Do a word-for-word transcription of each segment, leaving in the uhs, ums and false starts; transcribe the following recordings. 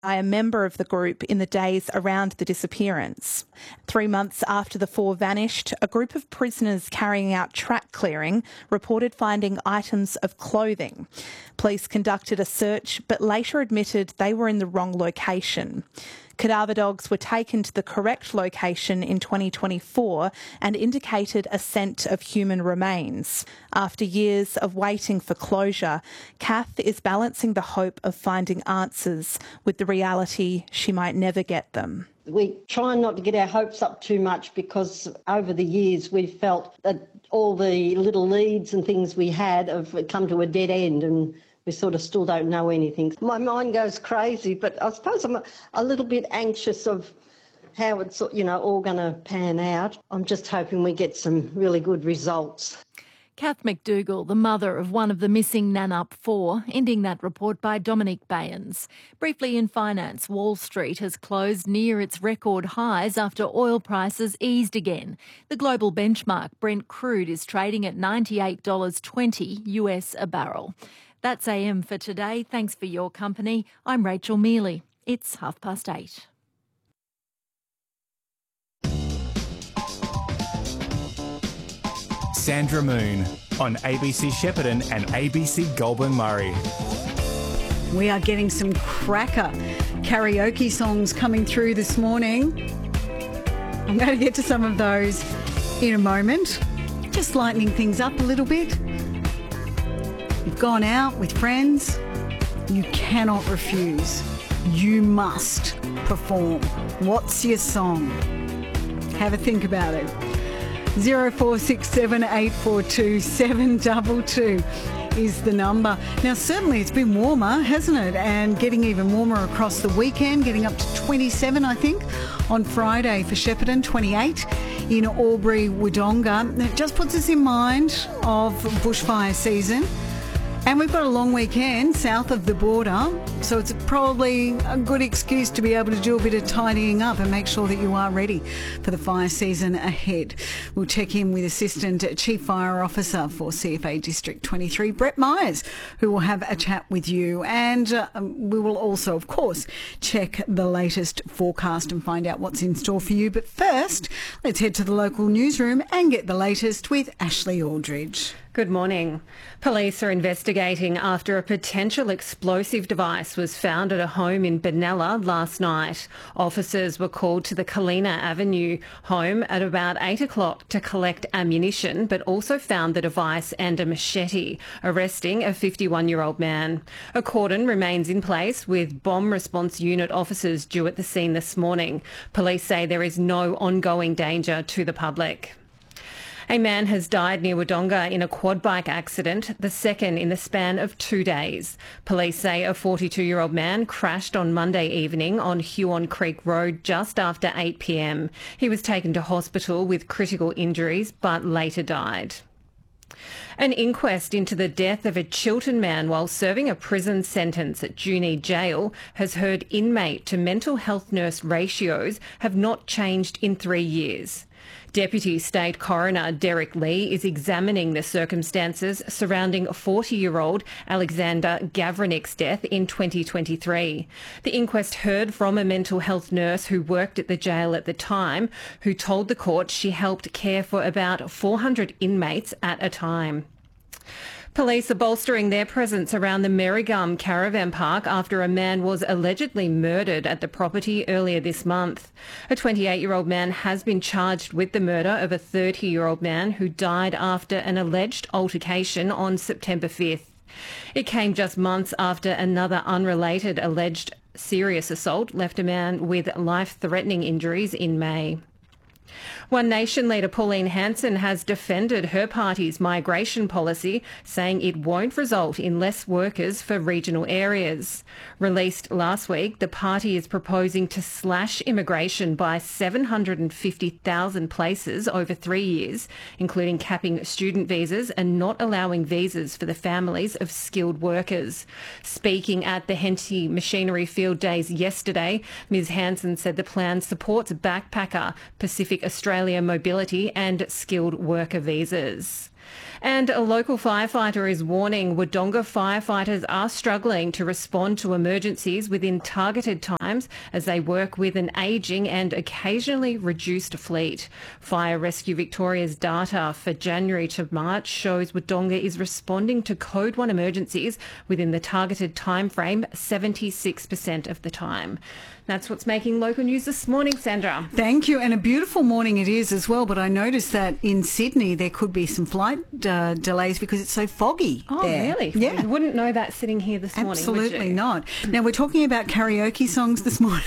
by a member of the group in the days around the disappearance. Three months after the four vanished, a group of prisoners carrying out track clearing reported finding items of clothing. Police conducted a search but later admitted they were in the wrong location. Cadaver dogs were taken to the correct location in twenty twenty-four and indicated a scent of human remains. After years of waiting for closure, Kath is balancing the hope of finding answers with the reality she might never get them. We try not to get our hopes up too much because over the years we've felt that all the little leads and things we had have come to a dead end, and we sort of still don't know anything. My mind goes crazy, but I suppose I'm a, a little bit anxious of how it's, you know, all going to pan out. I'm just hoping we get some really good results. Kath McDougall, the mother of one of the missing Nannup Four, ending that report by Dominic Bayans. Briefly in finance, Wall Street has closed near its record highs after oil prices eased again. The global benchmark Brent crude is trading at ninety-eight dollars twenty U S a barrel. That's A M for today. Thanks for your company. I'm Rachel Mealy. It's half past eight. Sandra Moon on A B C Shepparton and A B C Goulburn Murray. We are getting some cracker karaoke songs coming through this morning. I'm going to get to some of those in a moment. Just lightening things up a little bit. You've gone out with friends. You cannot refuse. You must perform. What's your song? Have a think about it. zero four six seven eight four two seven two two is the number. Now, certainly it's been warmer, hasn't it? And getting even warmer across the weekend, getting up to twenty-seven, I think, on Friday for Shepparton, twenty-eight in Albury, Wodonga. It just puts us in mind of bushfire season. And we've got a long weekend south of the border, so it's probably a good excuse to be able to do a bit of tidying up and make sure that you are ready for the fire season ahead. We'll check in with Assistant Chief Fire Officer for C F A District twenty-three, Brett Myers, who will have a chat with you. And uh, we will also, of course, check the latest forecast and find out what's in store for you. But first, let's head to the local newsroom and get the latest with Ashley Aldridge. Good morning. Police are investigating after a potential explosive device was found at a home in Benalla last night. Officers were called to the Kalina Avenue home at about eight o'clock to collect ammunition, but also found the device and a machete, arresting a fifty-one-year-old man. A cordon remains in place with bomb response unit officers due at the scene this morning. Police say there is no ongoing danger to the public. A man has died near Wodonga in a quad bike accident, the second in the span of two days. Police say a forty-two-year-old man crashed on Monday evening on Huon Creek Road just after eight p m. He was taken to hospital with critical injuries but later died. An inquest into the death of a Chiltern man while serving a prison sentence at Junee Jail has heard inmate to mental health nurse ratios have not changed in three years. Deputy State Coroner Derek Lee is examining the circumstances surrounding forty-year-old Alexander Gavranick's death in twenty twenty-three. The inquest heard from a mental health nurse who worked at the jail at the time, who told the court she helped care for about four hundred inmates at a time. Police are bolstering their presence around the Merrigum Caravan Park after a man was allegedly murdered at the property earlier this month. A twenty-eight-year-old man has been charged with the murder of a thirty-year-old man who died after an alleged altercation on September fifth. It came just months after another unrelated alleged serious assault left a man with life-threatening injuries in May. One Nation leader Pauline Hanson has defended her party's migration policy, saying it won't result in less workers for regional areas. Released last week, the party is proposing to slash immigration by seven hundred fifty thousand places over three years, including capping student visas and not allowing visas for the families of skilled workers. Speaking at the Henty Machinery Field Days yesterday, Ms Hanson said the plan supports backpacker, Pacific Australia mobility and skilled worker visas. And a local firefighter is warning Wodonga firefighters are struggling to respond to emergencies within targeted times as they work with an ageing and occasionally reduced fleet. Fire Rescue Victoria's data for January to March shows Wodonga is responding to Code one emergencies within the targeted time frame seventy-six percent of the time. That's what's making local news this morning, Sandra. Thank you. And a beautiful morning it is as well. But I noticed that in Sydney there could be some flight uh, delays because it's so foggy Oh, there. really? Yeah. You wouldn't know that sitting here this morning, would Absolutely you? not. Now, we're talking about karaoke songs this morning.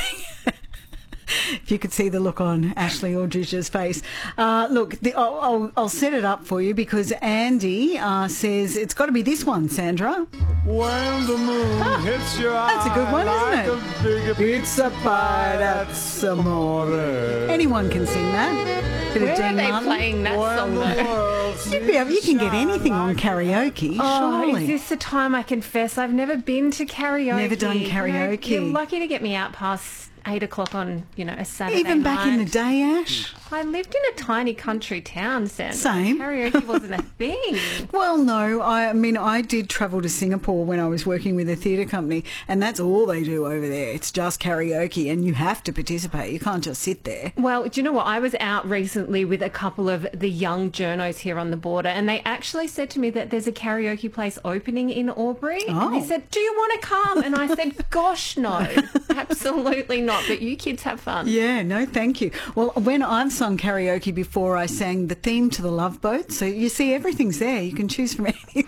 If you could see the look on Ashley Aldridge's face. Uh, look, the, I'll, I'll, I'll set it up for you because Andy uh, says it's got to be this one, Sandra. When the moon Ah, hits your that's a good one, eye isn't like it? a big It's a pie, that's amore. Anyone can sing that. Bit Where of are Dean they Martin. playing that song, When the though? world You'd be able- you can get shine anything on like karaoke, Oh, surely. is this the time I confess I've never been to karaoke? Never done You know, karaoke. you're lucky to get me out past eight o'clock on, you know, a Saturday Even back in the night. day, Ash? I lived in a tiny country town, Sandra. Same. Karaoke wasn't a thing. Well, no. I mean, I did travel to Singapore when I was working with a theatre company, and that's all they do over there. It's just karaoke, and you have to participate. You can't just sit there. Well, do you know what? I was out recently with a couple of the young journos here on the border, and they actually said to me that there's a karaoke place opening in Albury. Oh. And they said, do you want to come? And I said, gosh, no, absolutely not. But you kids have fun. Yeah, no, thank you. Well, when I've sung karaoke before, I sang the theme to The Love Boat. So you see, everything's there. You can choose from anything.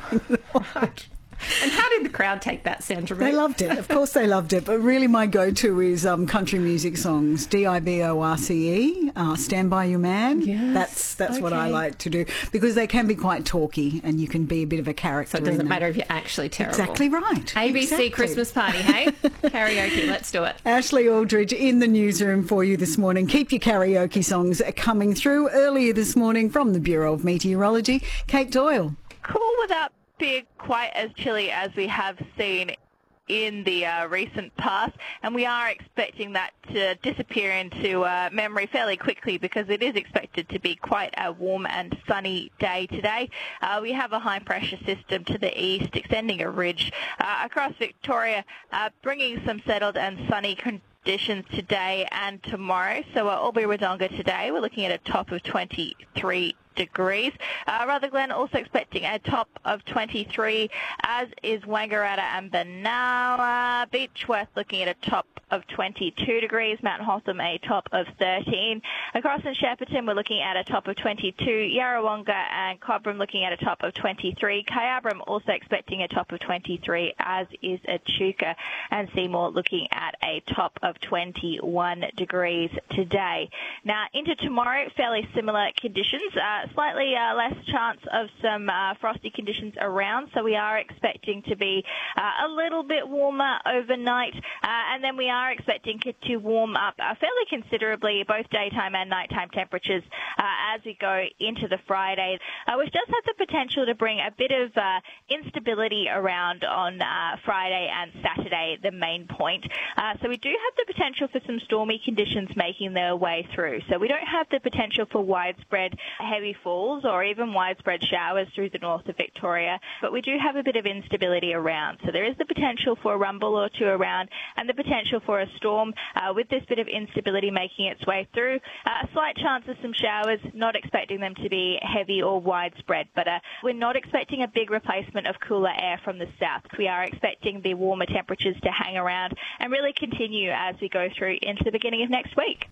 And how did the crowd take that, Sandra? They loved it. Of course they loved it. But really my go-to is um, country music songs. D I B O R C E, uh, Stand By Your Man. Yes, That's that's what I okay. like to do because they can be quite talky and you can be a bit of a character. So it in doesn't them. matter if you're actually terrible. Exactly right. A B C Exactly. Christmas party, hey? Karaoke, let's do it. Ashley Aldridge in the newsroom for you this morning. Keep your karaoke songs coming through. Earlier this morning from the Bureau of Meteorology, Kate Doyle. Cool without being quite as chilly as we have seen in the uh, recent past, and we are expecting that to disappear into uh, memory fairly quickly because it is expected to be quite a warm and sunny day today. Uh, we have a high pressure system to the east extending a ridge uh, across Victoria, uh, bringing some settled and sunny conditions today and tomorrow. So uh, Albury-Wodonga today, we're looking at a top of twenty-three degrees. Uh, Rutherglen also expecting a top of twenty-three, as is Wangaratta and Benalla. Beechworth looking at a top of twenty-two degrees. Mount Hotham a top of thirteen. Across in Shepparton we're looking at a top of twenty-two. Yarrawonga and Cobram looking at a top of twenty-three. Kyabram also expecting a top of twenty-three, as is Echuca, and Seymour looking at a top of twenty-one degrees today. Now into tomorrow, fairly similar conditions. Uh, slightly uh, less chance of some uh, frosty conditions around, so we are expecting to be uh, a little bit warmer overnight, uh, and then we are expecting it to warm up uh, fairly considerably, both daytime and nighttime temperatures, uh, as we go into the Friday, uh, which does have the potential to bring a bit of uh, instability around on uh, Friday and Saturday, the main point. Uh, so we do have the potential for some stormy conditions making their way through. So we don't have the potential for widespread heavy falls or even widespread showers through the north of Victoria, but we do have a bit of instability around. So there is the potential for a rumble or two around and the potential for a storm uh, with this bit of instability making its way through. Uh, a slight chance of some showers, not expecting them to be heavy or widespread, but uh, we're not expecting a big replacement of cooler air from the south. We are expecting the warmer temperatures to hang around and really continue as we go through into the beginning of next week.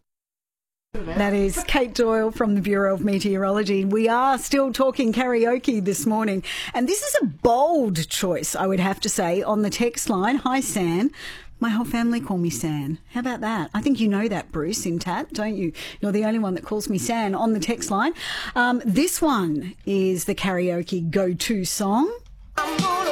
That is Kate Doyle from the Bureau of Meteorology. We are still talking karaoke this morning, and this is a bold choice, I would have to say, on the text line. Hi, San. My whole family call me San. How about that? I think you know that, Bruce, in Tat, don't you? You're the only one that calls me San on the text line. Um, this one is the karaoke go-to song.